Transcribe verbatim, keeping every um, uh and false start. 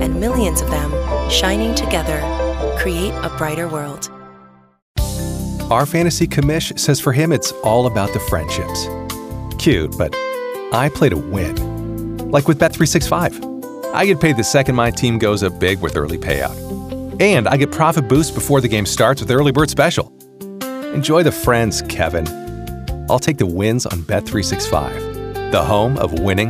and millions of them, shining together, create a brighter world. Our fantasy commish says for him it's all about the friendships. Cute, but I play to win. Like with Bet three sixty-five. I get paid the second my team goes up big with early payout. And I get profit boost before the game starts with Early Bird Special. Enjoy the friends, Kevin. I'll take the wins on Bet three sixty-five, the home of winning